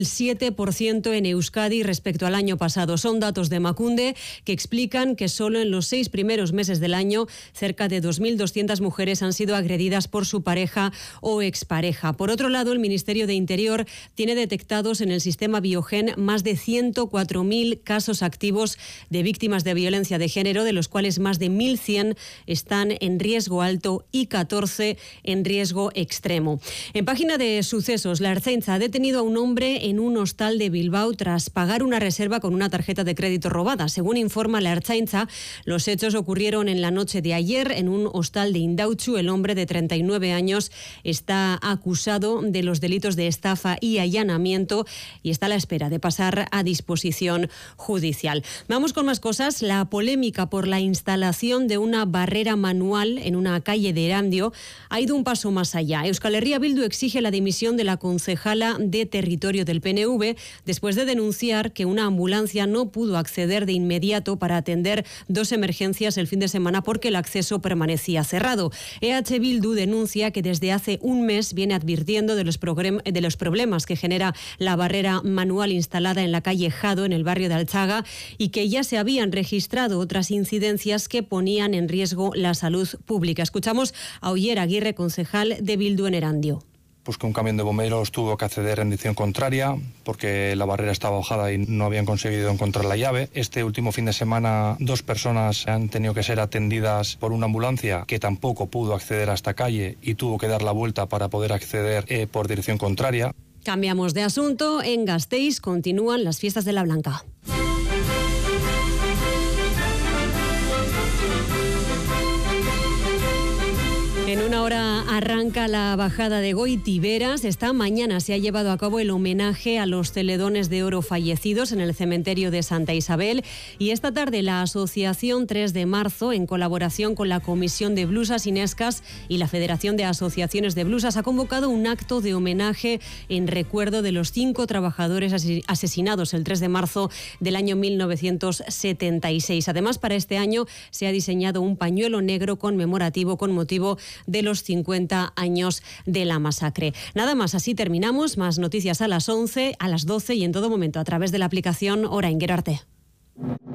7% en Euskadi respecto al año pasado. Son datos de Emakunde que explican que solo en los 6 primeros meses del año cerca de 2.200 mujeres han sido agredidas por su pareja o expareja. Por otro lado, el Ministerio de Interior tiene detectados en el sistema Biogen más de 104.000 casos activos de víctimas de violencia de género, de los cuales más de 1.100 están en riesgo alto y 14 en riesgo extremo. En página de sucesos, la Ertzaintza ha detenido a un hombre en un hostal de Bilbao tras pagar una reserva con una tarjeta de crédito robada. Según informa la Ertzaintza, los hechos ocurrieron en la noche de ayer en un hostal de Indautxu. El hombre de 39 años está acusado de los delitos de estafa y allanamiento y está a la espera de pasar a disposición judicial. Vamos con más cosas. La polémica por la instalación de una barrera manual en una calle de Erandio ha ido un paso más allá. Euskal Herria Bildu exige la dimisión de la concejala de territorio del PNV después de denunciar que una ambulancia no pudo acceder de inmediato para atender 2 emergencias el fin de semana porque el acceso permanecía cerrado. EH Bildu denuncia que desde hace un mes viene advirtiendo de los problemas que genera la barrera manual instalada en la calle Jado, en el barrio de Alchaga, y que ya se habían registrado otras incidencias que ponían en riesgo la salud pública. Escuchamos a Oyer Aguirre, concejal de Bildu en Erandio. Pues que un camión de bomberos tuvo que acceder en dirección contraria porque la barrera estaba bajada y no habían conseguido encontrar la llave. Este último fin de semana 2 personas han tenido que ser atendidas por una ambulancia que tampoco pudo acceder a esta calle y tuvo que dar la vuelta para poder acceder por dirección contraria. Cambiamos de asunto. En Gasteiz continúan las fiestas de la Blanca. En una hora arranca la bajada de Goitiberas. Esta mañana se ha llevado a cabo el homenaje a los celedones de oro fallecidos en el cementerio de Santa Isabel. Y esta tarde la Asociación 3 de Marzo, en colaboración con la Comisión de Blusas Inescas y la Federación de Asociaciones de Blusas, ha convocado un acto de homenaje en recuerdo de los 5 trabajadores asesinados el 3 de marzo del año 1976. Además, para este año se ha diseñado un pañuelo negro conmemorativo con motivo de los 50 años de la masacre. Nada más, así terminamos. Más noticias a las 11, a las 12 y en todo momento a través de la aplicación Orain. Gero arte.